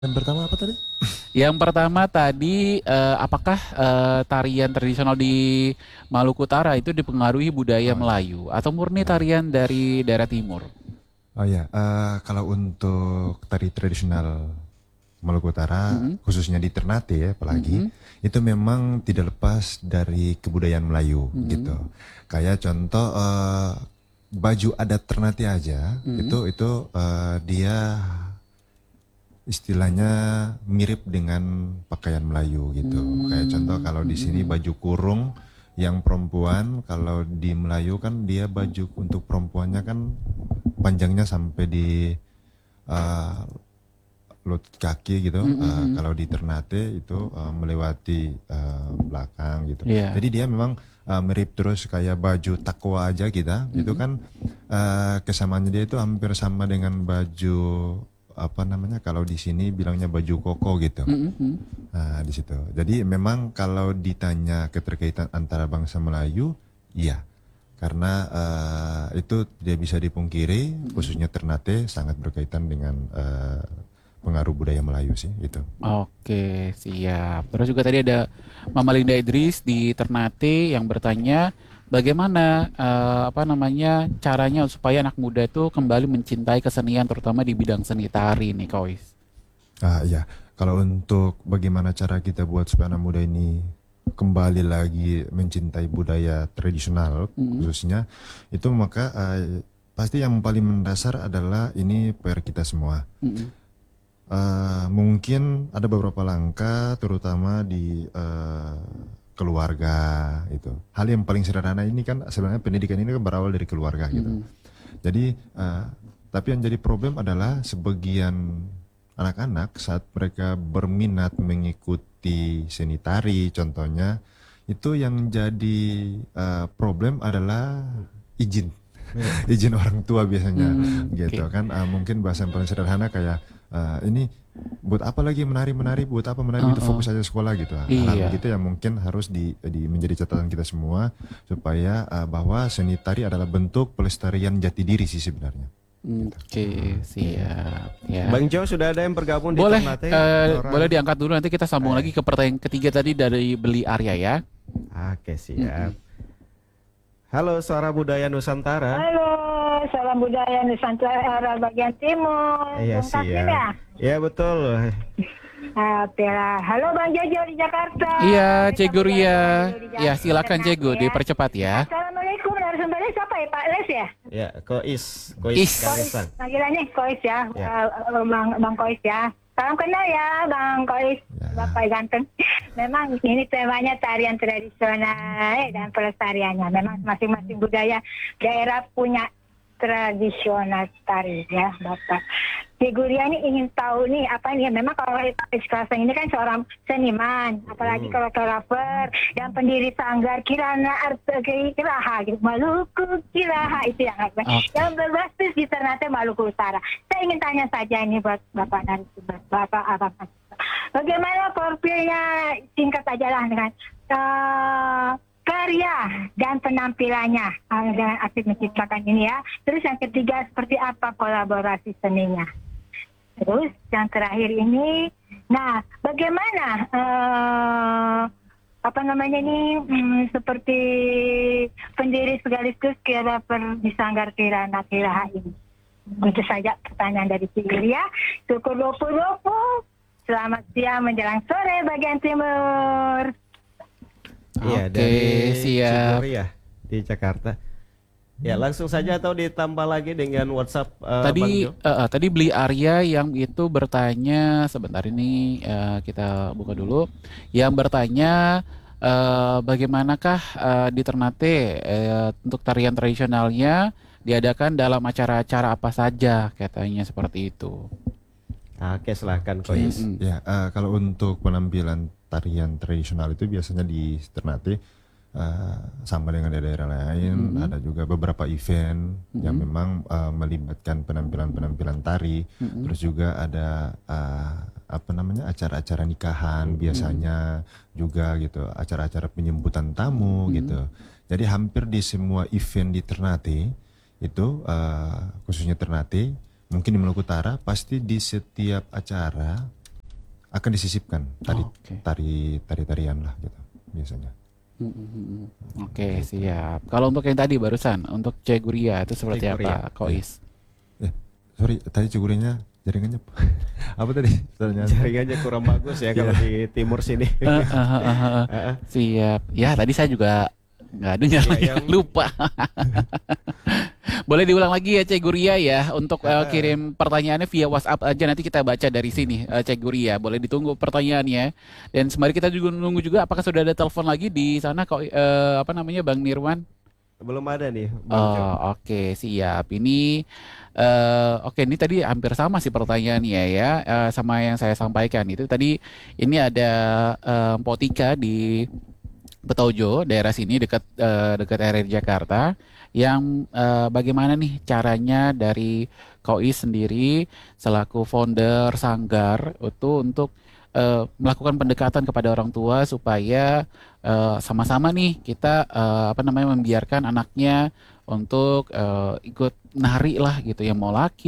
Yang pertama apa tadi? Yang pertama tadi, apakah tarian tradisional di Maluku Utara itu dipengaruhi budaya Oh ya, Melayu atau murni ya. tarian dari daerah timur? Oh ya, kalau untuk tari tradisional Maluku Utara, Mm-mm, khususnya di Ternate ya, apalagi mm-mm, itu memang tidak lepas dari kebudayaan Melayu mm-mm, gitu. Kayak contoh baju adat Ternate aja, mm-mm, itu dia istilahnya mirip dengan pakaian Melayu gitu. Kayak contoh mm, kalau di sini mm-mm, baju kurung yang perempuan, kalau di Melayu kan dia baju untuk perempuannya kan panjangnya sampai di eh, lutut kaki gitu. mm-mm. Kalau di Ternate itu melewati belakang gitu. Iya. Jadi dia memang mirip terus kayak baju takwa aja kita. Itu Mm-mm, kan kesamaannya dia itu hampir sama dengan baju apa namanya kalau di sini bilangnya baju koko gitu. mm-mm, Nah, di situ. Jadi memang kalau ditanya keterkaitan antara bangsa Melayu, iya. Karena itu tidak bisa dipungkiri, mm-mm. khususnya Ternate sangat berkaitan dengan pengaruh budaya Melayu sih itu. Oke, siap. Terus juga tadi ada Mama Linda Idris di Ternate yang bertanya bagaimana apa namanya caranya supaya anak muda itu kembali mencintai kesenian terutama di bidang seni tari nih, Kois. Iya, kalau untuk bagaimana cara kita buat supaya anak muda ini kembali lagi mencintai budaya tradisional Mm-mm, khususnya, itu maka pasti yang paling mendasar adalah ini PR kita semua. mm-mm, Mungkin ada beberapa langkah, terutama di keluarga itu. Hal yang paling sederhana ini kan sebenarnya pendidikan ini kan berawal dari keluarga gitu. mm-mm. Jadi, tapi yang jadi problem adalah sebagian anak-anak saat mereka berminat mengikuti seni tari, contohnya, itu yang jadi problem adalah izin. Iya. Izin orang tua biasanya gitu Oke. kan. Mungkin bahasa yang paling sederhana kayak ini buat apa lagi menari-menari, buat apa menari, itu Heeh. fokus aja sekolah gitu. Hal-hal Iya. begitu yang mungkin harus menjadi catatan kita semua supaya bahwa seni tari adalah bentuk pelestarian jati diri sih sebenarnya gitu. Oke, Iya. siap ya. Bang Jo sudah ada yang bergabung di Boleh, Ternate boleh orang. diangkat dulu nanti kita sambung lagi Eh, ke pertanyaan ketiga tadi dari Beli Arya ya. oke siap. Mm-mm. Halo Suara Budaya Nusantara. Halo, salam budaya Nusantara bagian timur. Iya Bung Taslim siap. ya? Ya betul. Oke lah. Halo Bang Jojo di Jakarta. Iya, Kita Cegu budaya Ria. dulu di Ya, silakan Ternate Cegu, ya. dipercepat ya. Assalamualaikum narasumbernya siapa ya Pak Les ya? Ya Kois Is. Kois, Kanesan. panggilannya Kois ya, Ya. Bang Kois ya. Salam kenal ya Bang Kois, Ya. Bapak ganteng. Memang ini temanya tarian tradisional dan pelestariannya. Memang masing-masing budaya daerah punya tradisional tari ya Bapak. Figuria ini ingin tahu nih apa nih, memang kalau Kaseng ini kan seorang seniman, apalagi Hmm. kalau koreografer dan pendiri sanggar Kirana Arte Kiraha gitu. Maluku Kiraha itu yang berbasis di Ternate Maluku Utara. Saya ingin tanya saja ini buat Bapak narasumber, Bapak Abang. Bagaimana profilnya, singkat aja lah dengan karya dan penampilannya dengan asik menciptakan ini ya. Terus yang ketiga seperti apa kolaborasi seninya. Terus yang terakhir ini, nah bagaimana apa namanya ini seperti pendiri sekaligus koreografer di Sanggar Kirana Kiraha ini. Itu saja pertanyaan dari Cilia. Syukur lopu-lopu. Selamat siang menjelang sore bagian timur. Iya Oke, dari siap. Cigoria di Jakarta. Ya langsung saja atau ditambah lagi dengan WhatsApp Bang Tadi Jo. tadi Beli Arya yang itu bertanya sebentar ini kita buka dulu. Yang bertanya bagaimanakah di Ternate untuk tarian tradisionalnya diadakan dalam acara-acara apa saja katanya seperti itu. Oke silahkan Oke. Kois. Mm-mm. Ya, kalau untuk penampilan tarian tradisional itu biasanya di Ternate sama dengan daerah lain, Mm-mm. ada juga beberapa event yang Mm-mm. memang melibatkan penampilan-penampilan tari, Mm-mm. terus juga ada apa namanya acara-acara nikahan biasanya juga gitu, acara-acara penyambutan tamu Mm-mm. gitu. Jadi hampir di semua event di Ternate itu khususnya Ternate, mungkin di Maluku Utara pasti di setiap acara akan disisipkan Oke. tarian lah gitu biasanya. Oke, siap. Kalau untuk yang tadi barusan, untuk Cek Guria itu seperti Cek Guria. apa, Kois? Sorry, tadi cegurinya jaringannya apa tadi? Pertanyaannya? Jaringannya kurang bagus ya kalau di timur sini. Siap. Ya, tadi saya juga nggak dengar Iya, lagi, yang- lupa. Boleh diulang lagi ya, Cek Guria ya, untuk kirim pertanyaannya via WhatsApp aja, nanti kita baca dari sini, Cek Guria. Boleh ditunggu pertanyaannya. Dan sembari kita juga nunggu juga, apakah sudah ada telepon lagi di sana, kok apa namanya, Bang Nirwan? Belum ada nih, Bang Jo. Oke, siap. Ini oke, ini tadi hampir sama sih pertanyaannya ya, sama yang saya sampaikan itu tadi. Ini ada Mpok Tika di Betojo, daerah sini dekat dekat area Jakarta, yang bagaimana nih caranya dari Kois sendiri selaku founder Sanggar itu untuk melakukan pendekatan kepada orang tua supaya sama-sama nih kita apa namanya, membiarkan anaknya untuk ikut nari lah gitu, yang mau laki